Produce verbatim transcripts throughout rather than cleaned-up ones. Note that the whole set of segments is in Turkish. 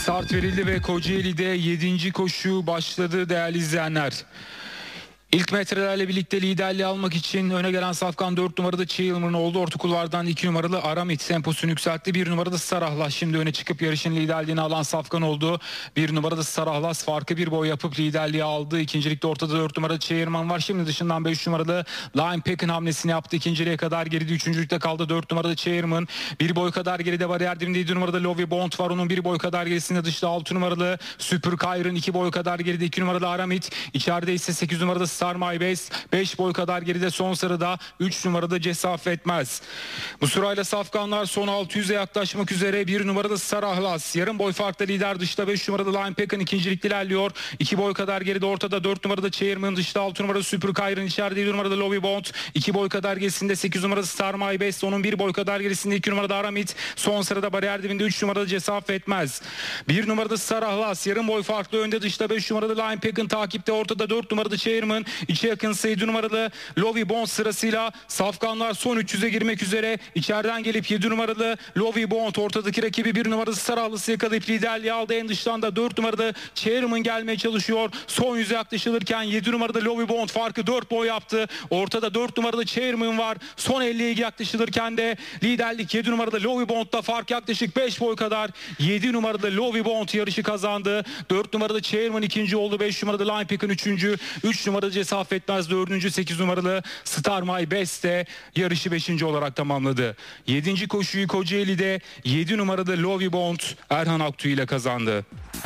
Start verildi ve Kocaeli'de yedinci koşu başladı değerli izleyenler. İlk metrelerle birlikte liderliği almak için öne gelen safkan dört numarada Çiğilmir'in oldu. Orta kulvardan iki numaralı Aramit temposunu yükseltti. bir numarada Sarahlas şimdi öne çıkıp yarışın liderliğini alan safkan oldu. bir numarada Sarahlas farkı bir boy yapıp liderliği aldı. İkincilikte ortada dört numarada Çiğilmir var. Şimdi dışından beş numaralı Lime Peck'in hamlesini yaptı. İkinciliğe kadar geride. Üçüncülükte kaldı dört numarada Çiğilmir. Bir boy kadar geride bariyer dibinde yedi numarada Lovey Bond var. Onun bir boy kadar gerisinde dışta altı numaralı Super Kyrın. iki boy kadar geride iki numaralı Aramit. İçeride ise sekiz numarada Star My Best, beş boy kadar geride son sırada üç numarada Cesaf Etmez. Bu sırayla safkanlar son altı yüze yaklaşmak üzere. bir numarada Sarahlas yarım boy farklı lider, dışta beş numarada Lime Peck'in ikincilikte ilerliyor. iki boy kadar geride ortada dört numarada Chairman, dışta altı numarada Super Kyrın, içeride yedi numarada Lovey Bond, iki boy kadar gerisinde sekiz numarada Star My Best, onun bir boy kadar gerisinde iki numarada Aramit, son sırada bariyer dibinde üç numarada Cesaf Etmez. bir numarada Sarahlas yarım boy farklı önde, dışta beş numarada Lime Peck'in takipte, ortada dört numarada Chairman, içe yakın yedi numaralı Lovey Bond sırasıyla safkanlar son üç yüze girmek üzere. İçeriden gelip yedi numaralı Lovey Bond ortadaki rakibi bir numarada Sarahlas'ı yakalayıp liderliği aldı. En dıştan da dört numarada Chairman gelmeye çalışıyor. Son yüze yaklaşılırken yedi numarada Lovey Bond farkı dört boy yaptı. Ortada dört numarada Chairman var. Son elliye yaklaşılırken de liderlik yedi numarada Lovey Bond'da fark yaklaşık beş boy kadar. yedi numarada Lovey Bond yarışı kazandı. dört numarada Chairman ikinci oldu. beş numarada Lime Peck'in üçüncü. üç numarada Cesaf Etmez dördüncü. sekiz numaralı Star My Best de yarışı beşinci olarak tamamladı. yedinci koşuyu Kocaeli'de yedi numarada Lovey Bond Erhan Aktu ile kazandı.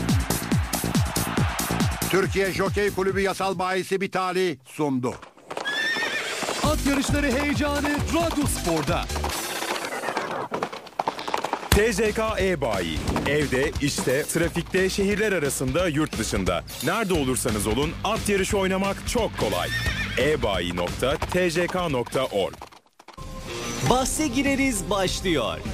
Türkiye Jokey Kulübü yasal bahisi Bitali sundu. At yarışları heyecanı Radyo Spor'da. T J K E-Bayi. Evde, işte, trafikte, şehirler arasında, yurt dışında. Nerede olursanız olun at yarışı oynamak çok kolay. e bayi nokta t j k nokta org. Bahse gireriz başlıyor.